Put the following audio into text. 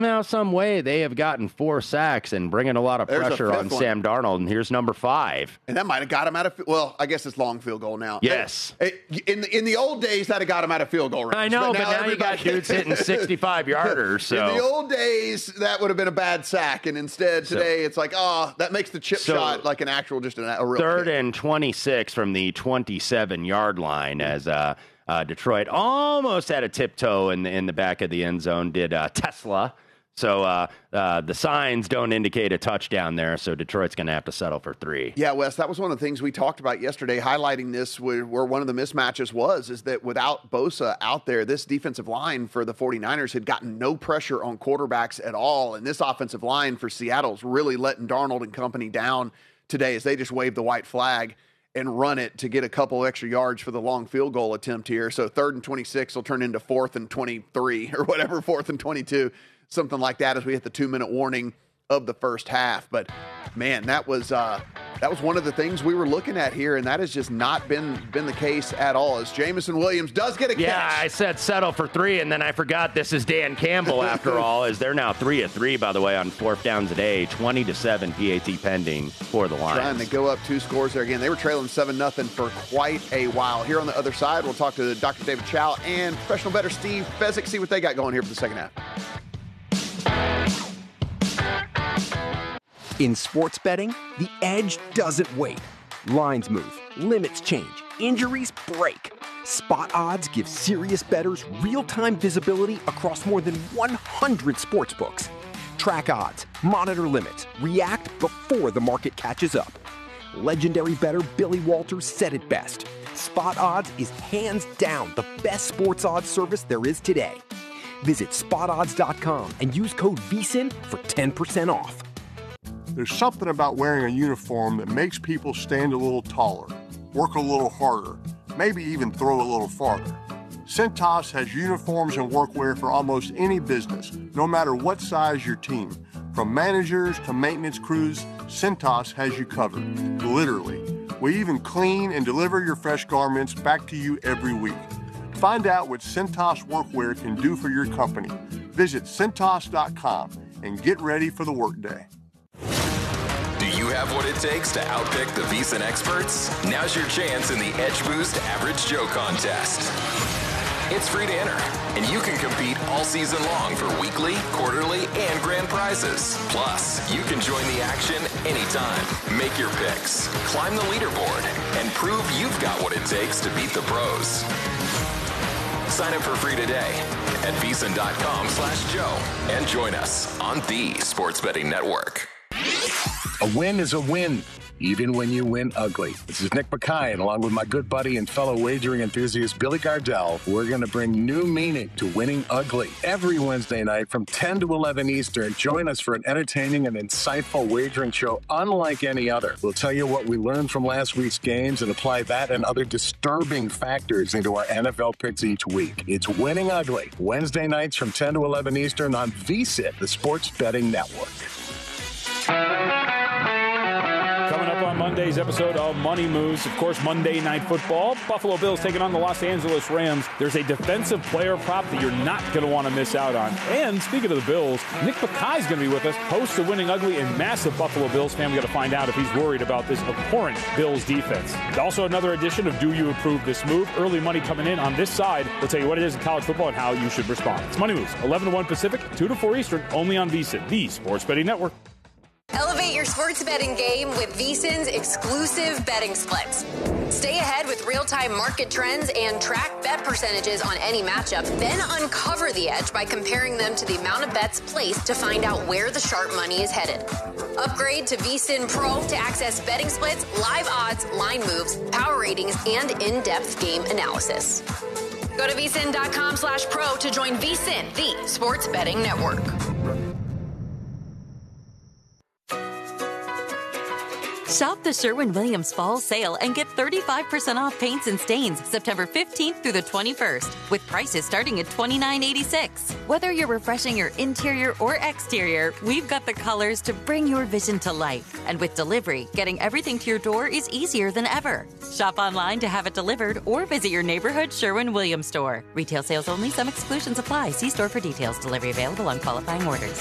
some way they have gotten 4 sacks and bringing a lot of pressure on Sam Darnold, and here's number 5. And that might have got him out of I guess it's long field goal now. Yes. In the old days, that have got him out of field goal range. I know, but now you got dudes hitting 65-yarders. So. In the old days, that would have been a bad sack, and instead today it's like, that makes the chip shot like an actual, just a real 3rd kick. and 26 from the 27-yard line as Detroit almost had a tiptoe in the back of the end zone, did Tesla. So the signs don't indicate a touchdown there, so Detroit's going to have to settle for 3. Yeah, Wes, that was one of the things we talked about yesterday, highlighting this where one of the mismatches is that without Bosa out there, this defensive line for the 49ers had gotten no pressure on quarterbacks at all, and this offensive line for Seattle's really letting Darnold and company down today as they just waved the white flag and run it to get a couple extra yards for the long field goal attempt here. So 3rd and 26 will turn into 4th and 23 or whatever, 4th and 22. Something like that as we hit the 2-minute warning of the first half. But, man, that was one of the things we were looking at here, and that has just not been the case at all. As Jameson Williams does get a catch. Yeah, I said settle for 3, and then I forgot this is Dan Campbell after all, as they're now 3 of 3, by the way, on 4th down today, 20-7 PAT pending for the Lions. Trying to go up 2 scores there again. They were trailing 7-0 for quite a while. Here on the other side, we'll talk to Dr. David Chow and professional bettor Steve Fezzik, see what they got going here for the second half. In sports betting, the edge doesn't wait. Lines move, limits change, injuries break. Spot Odds gives serious bettors real-time visibility across more than 100 sportsbooks. Track odds, monitor limits, react before the market catches up. Legendary bettor Billy Walters said it best. Spot Odds is hands down the best sports odds service there is today. Visit spotodds.com and use code VSIN for 10% off. There's something about wearing a uniform that makes people stand a little taller, work a little harder, maybe even throw a little farther. Cintas has uniforms and workwear for almost any business, no matter what size your team. From managers to maintenance crews, Cintas has you covered, literally. We even clean and deliver your fresh garments back to you every week. Find out what Cintas workwear can do for your company. Visit Cintas.com and get ready for the workday. Do you have what it takes to outpick the VSiN experts? Now's your chance in the Edge Boost Average Joe contest. It's free to enter, and you can compete all season long for weekly, quarterly, and grand prizes. Plus, you can join the action anytime. Make your picks, climb the leaderboard, and prove you've got what it takes to beat the pros. Sign up for free today at VSiN.com/Joe and join us on the Sports Betting Network. A win is a win, even when you win ugly. This is Nick Mackay, and along with my good buddy and fellow wagering enthusiast Billy Gardell, we're going to bring new meaning to winning ugly. Every Wednesday night from 10 to 11 Eastern, join us for an entertaining and insightful wagering show unlike any other. We'll tell you what we learned from last week's games and apply that and other disturbing factors into our NFL picks each week. It's Winning Ugly, Wednesday nights from 10 to 11 Eastern on VSiN, the Sports Betting Network. Coming up on Monday's episode of Money Moves, of course, Monday Night Football. Buffalo Bills taking on the Los Angeles Rams. There's a defensive player prop that you're not going to want to miss out on. And speaking of the Bills, Nick Mackay's going to be with us, host of Winning Ugly and massive Buffalo Bills fan. We got to find out if he's worried about this abhorrent Bills defense. Also another edition of Do You Approve This Move? Early money coming in on this side. We'll tell you what it is in college football and how you should respond. It's Money Moves, 11 to 1 Pacific, 2 to 4 Eastern, only on VSiN, the Sports Betting Network. Elevate your sports betting game with VSiN's exclusive betting splits. Stay ahead with real-time market trends and track bet percentages on any matchup. Then uncover the edge by comparing them to the amount of bets placed to find out where the sharp money is headed. Upgrade to VSiN Pro to access betting splits, live odds, line moves, power ratings, and in-depth game analysis. Go to VSiN.com/pro to join VSiN, the Sports Betting Network. Shop the Sherwin-Williams Fall Sale and get 35% off paints and stains September 15th through the 21st, with prices starting at $29.86. Whether you're refreshing your interior or exterior, we've got the colors to bring your vision to life. And with delivery, getting everything to your door is easier than ever. Shop online to have it delivered or visit your neighborhood Sherwin-Williams store. Retail sales only. Some exclusions apply. See store for details. Delivery available on qualifying orders.